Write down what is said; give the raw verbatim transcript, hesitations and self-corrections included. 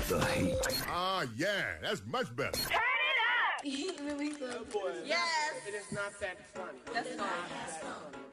the heat. Ah, yeah, that's much better. Turn it up! really good. Oh boy. Yes. It is not that funny. That's not.